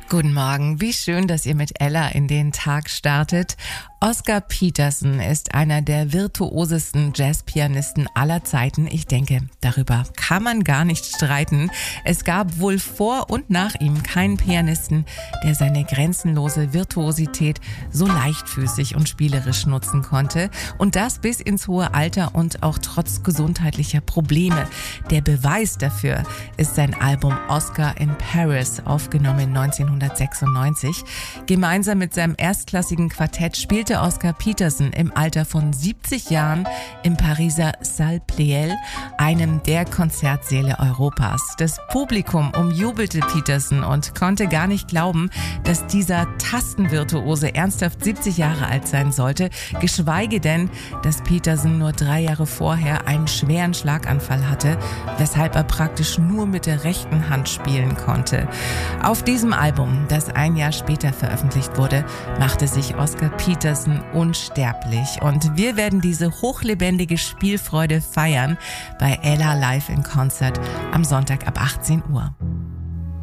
Guten Morgen, wie schön, dass ihr mit Ella in den Tag startet. Oscar Peterson ist einer der virtuosesten Jazzpianisten aller Zeiten. Ich denke, darüber kann man gar nicht streiten. Es gab wohl vor und nach ihm keinen Pianisten, der seine grenzenlose Virtuosität so leichtfüßig und spielerisch nutzen konnte. Und das bis ins hohe Alter und auch trotz gesundheitlicher Probleme. Der Beweis dafür ist sein Album Oscar in Paris, aufgenommen 1996. Gemeinsam mit seinem erstklassigen Quartett spielte Oscar Peterson im Alter von 70 Jahren im Pariser Salle Pleyel, einem der Konzertsäle Europas. Das Publikum umjubelte Peterson und konnte gar nicht glauben, dass dieser Tastenvirtuose ernsthaft 70 Jahre alt sein sollte, geschweige denn, dass Peterson nur 3 Jahre vorher einen schweren Schlaganfall hatte, weshalb er praktisch nur mit der rechten Hand spielen konnte. Auf diesem Album, das ein Jahr später veröffentlicht wurde, machte sich Oscar Peterson unsterblich. Und wir werden diese hochlebendige Spielfreude feiern bei Ella Live in Concert am Sonntag ab 18 Uhr.